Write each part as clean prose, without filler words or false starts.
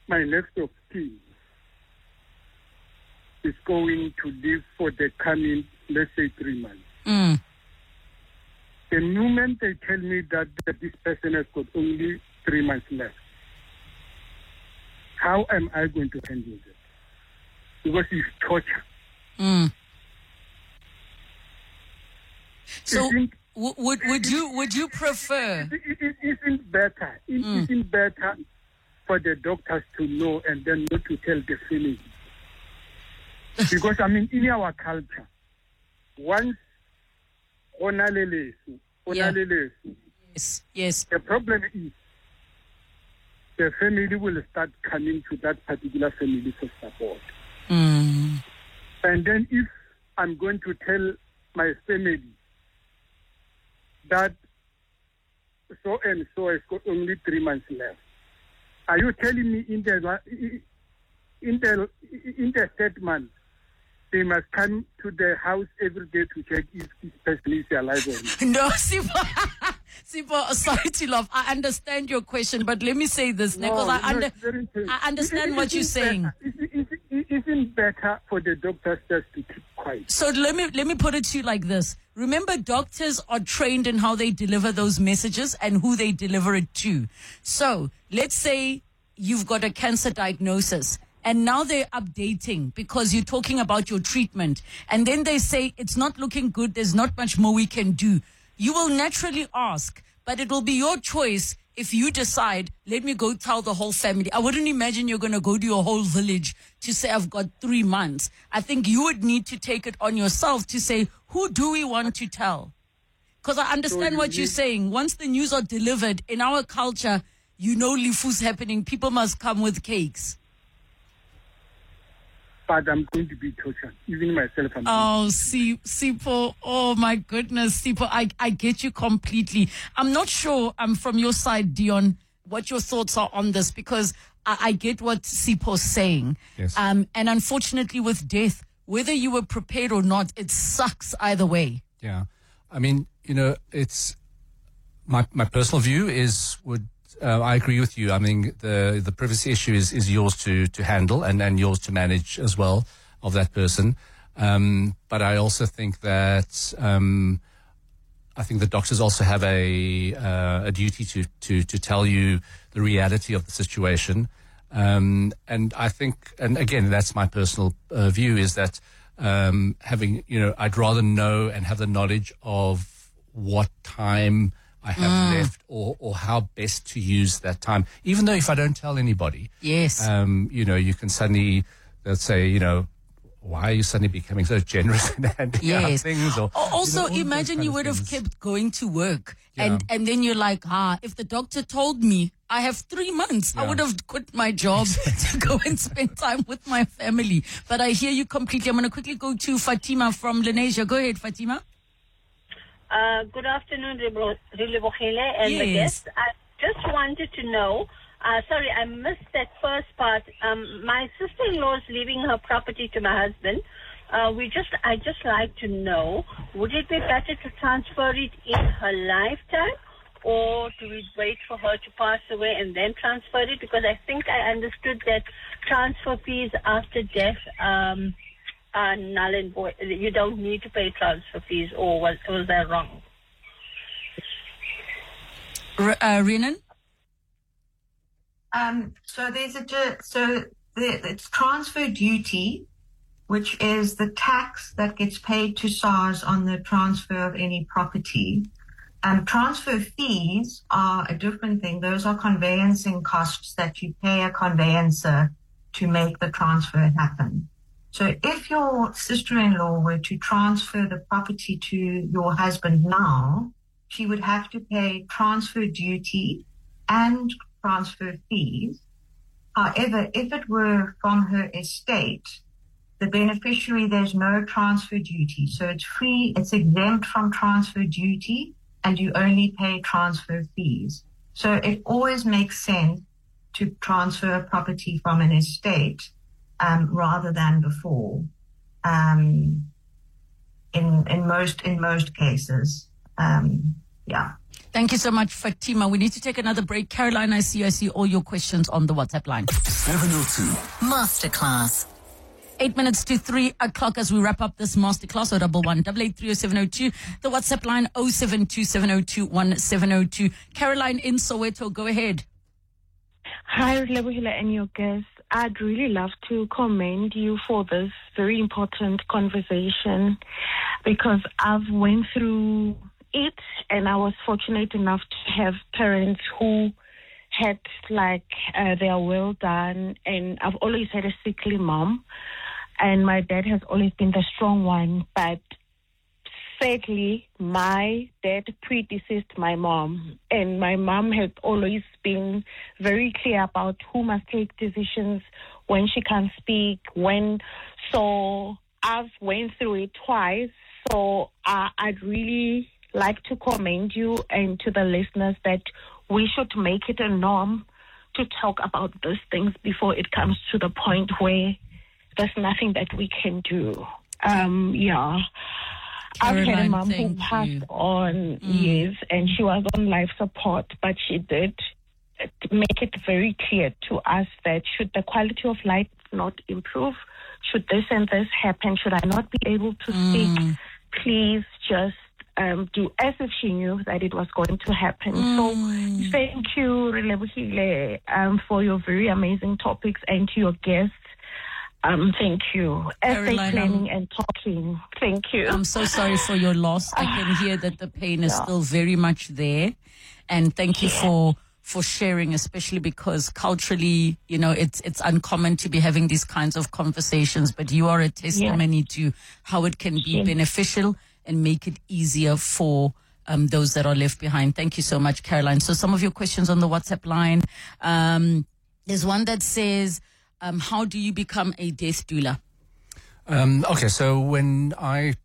my next of kin is going to live for the coming, let's say, 3 months. The moment they tell me that this person has got only 3 months left, how am I going to handle it? Because it's torture. So would you prefer? It isn't better. It isn't better for the doctors to know and then not to tell the family. Because in our culture, once Yes. The problem is the family will start coming to that particular family for support. And then if I'm going to tell my family that so and so has got only 3 months left, are you telling me in the third month they must come to the house every day to check if this person is alive or not? No, Sipho, sorry to laugh. I understand your question, but let me say this, because I understand what you're saying. It isn't better for the doctors just to keep quiet. So let me put it to you like this. Remember, doctors are trained in how they deliver those messages and who they deliver it to. So let's say you've got a cancer diagnosis, and now they're updating because you're talking about your treatment. And then they say, it's not looking good. There's not much more we can do. You will naturally ask, but it will be your choice if you decide, let me go tell the whole family. I wouldn't imagine you're going to go to your whole village to say, I've got 3 months. I think you would need to take it on yourself to say, who do we want to tell? Because I understand what you're saying. Once the news are delivered, in our culture, Lifu's happening. People must come with cakes. But I'm going to be tortured. Even myself. Sipho. Oh, my goodness, Sipho. I get you completely. I'm not sure, from your side, Dion, what your thoughts are on this, because I get what Sipho's saying. Yes. And unfortunately, with death, whether you were prepared or not, it sucks either way. Yeah. It's my personal view I agree with you. I mean, the privacy issue is yours to handle and yours to manage as well of that person. But I also think that I think the doctors also have a duty to tell you the reality of the situation. And I think, and again, that's my personal view, is that I'd rather know and have the knowledge of what time I have left, or how best to use that time. Even though if I don't tell anybody, yes, you can suddenly, let's say, why are you suddenly becoming so generous and handing out things? Or also, imagine you would have kept going to work, and then you're like, if the doctor told me I have 3 months, I would have quit my job to go and spend time with my family. But I hear you completely. I'm going to quickly go to Fatima from Lenasia. Go ahead, Fatima. Good afternoon, Rilebogile and the guests. I just wanted to know, sorry, I missed that first part. My sister-in-law is leaving her property to my husband. I just like to know, would it be better to transfer it in her lifetime, or do we wait for her to pass away and then transfer it? Because I think I understood that transfer fees after death are null and void. You don't need to pay transfer fees, or was that wrong? Renan? So it's transfer duty, which is the tax that gets paid to SARS on the transfer of any property. Transfer fees are a different thing. Those are conveyancing costs that you pay a conveyancer to make the transfer happen. So if your sister-in-law were to transfer the property to your husband now, she would have to pay transfer duty and transfer fees. However, if it were from her estate, the beneficiary, there's no transfer duty. So it's free, it's exempt from transfer duty, and you only pay transfer fees. So it always makes sense to transfer a property from an estate rather than before, in most cases. Thank you so much, Fatima. We need to take another break. Caroline, I see all your questions on the WhatsApp line. 702 Masterclass. 8 minutes to 3 o'clock as we wrap up this masterclass. 011-883-0702. The WhatsApp line 072-702-1702. Caroline in Soweto, go ahead. Hi, Relebohile and your guests. I'd really love to commend you for this very important conversation because I've went through it and I was fortunate enough to have parents who had their will done, and I've always had a sickly mom, and my dad has always been the strong one, but sadly my dad predeceased my mom, and my mom has always been very clear about who must take decisions when she can't speak, so I've went through it twice, so I'd really like to commend you and to the listeners that we should make it a norm to talk about these things before it comes to the point where there's nothing that we can do. Caroline, I've had a mom who passed on years, and she was on life support, but she did make it very clear to us that should the quality of life not improve, should this and this happen, should I not be able to speak, please just do as if she knew that it was going to happen. So thank you, Relebohile, for your very amazing topics, and to your guests. Thank you. Estate planning and talking. Thank you. I'm so sorry for your loss. I can hear that the pain is still very much there. And thank you for sharing, especially because culturally, it's uncommon to be having these kinds of conversations, but you are a testimony to how it can be beneficial and make it easier for those that are left behind. Thank you so much, Caroline. So some of your questions on the WhatsApp line. There's one that says, how do you become a death doula? Okay, so when I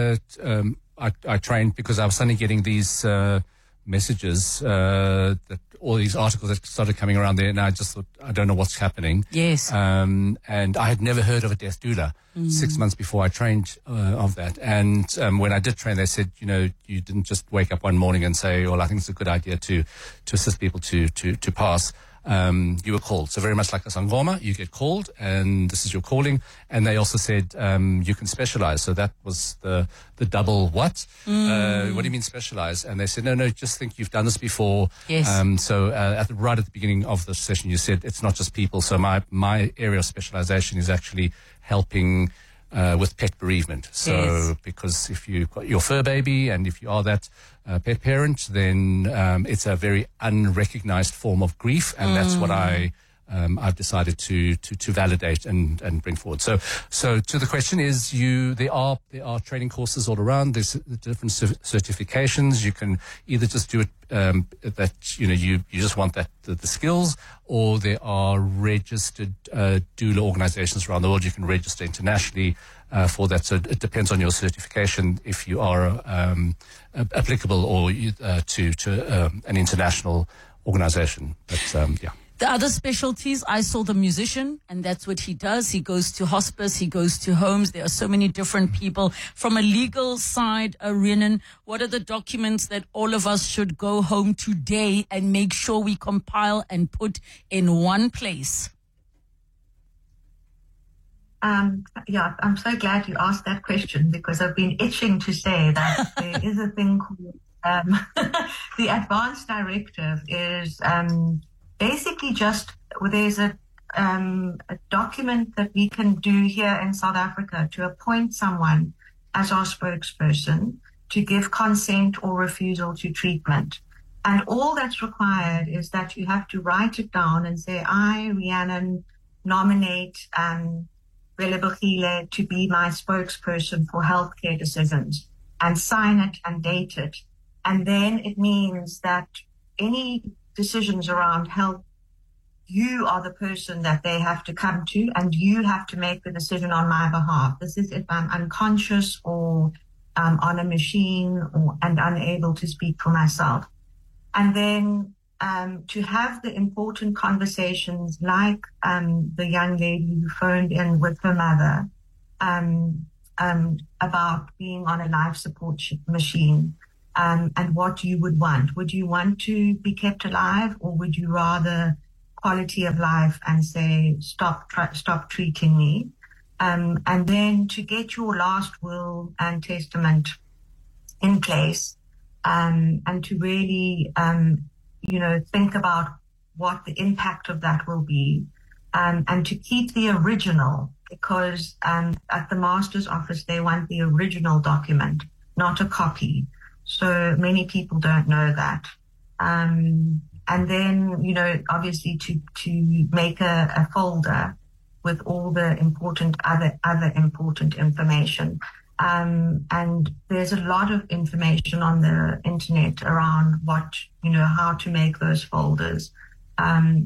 trained, because I was suddenly getting these messages, that all these articles that started coming around there, and I just thought, I don't know what's happening. Yes. And I had never heard of a death doula 6 months before I trained of that. And when I did train, they said, you didn't just wake up one morning and say, well, I think it's a good idea to assist people to pass. You were called. So very much like a sangoma, you get called and this is your calling. And they also said, you can specialize. So that was the double what? What do you mean specialize? And they said, no, just think you've done this before. Yes. So right at the beginning of the session, you said it's not just people. So my area of specialization is actually helping with pet bereavement. So because if you've got your fur baby and if you are that pet parent, then it's a very unrecognized form of grief, and that's what I've decided to validate and bring forward. So to the question is, there are training courses all around. There's different certifications. You can either just do it that you just want the skills, or there are registered doula organizations around the world. You can register internationally for that. So it depends on your certification if you are applicable or to an international organization. But yeah. The other specialties, I saw the musician, and that's what he does. He goes to hospice, he goes to homes. There are so many different people. From a legal side, Rhiannon, what are the documents that all of us should go home today and make sure we compile and put in one place? I'm so glad you asked that question, because I've been itching to say that there is a thing called the Advanced Directive is basically just, there's a document that we can do here in South Africa to appoint someone as our spokesperson to give consent or refusal to treatment. And all that's required is that you have to write it down and say, I, Rhiannon, nominate Relebohile to be my spokesperson for healthcare decisions, and sign it and date it. And then it means that any decisions around health, you are the person that they have to come to, and you have to make the decision on my behalf. This is if I'm unconscious or on a machine and unable to speak for myself. And then to have the important conversations like the young lady who phoned in with her mother about being on a life support machine. and what you would want. Would you want to be kept alive, or would you rather quality of life and say, stop treating me? And then to get your last will and testament in place, and to really, think about what the impact of that will be, and to keep the original, because at the master's office, they want the original document, not a copy. So many people don't know that. And then, obviously to make a folder with all the important other important information. And there's a lot of information on the internet around how to make those folders. And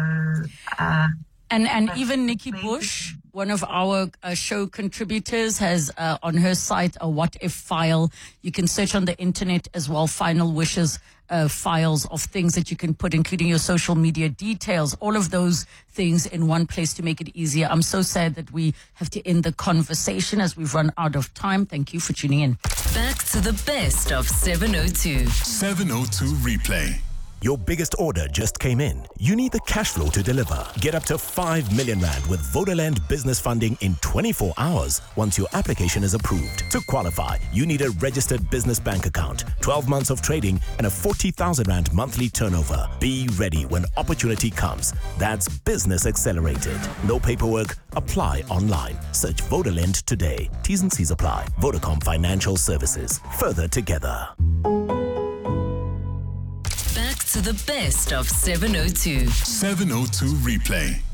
even Nikki Bush, one of our show contributors, has on her site a what if file. You can search on the internet as well, final wishes files of things that you can put, including your social media details, all of those things in one place to make it easier. I'm so sad that we have to end the conversation as we've run out of time. Thank you for tuning in. Back to the best of 702. 702 Replay. Your biggest order just came in. You need the cash flow to deliver. Get up to 5 million rand with Vodaland business funding in 24 hours once your application is approved. To qualify, you need a registered business bank account, 12 months of trading, and a 40,000 rand monthly turnover. Be ready when opportunity comes. That's Business Accelerated. No paperwork. Apply online. Search Vodaland today. T's and C's apply. Vodacom Financial Services. Further together. Back to the best of 702. 702 Replay.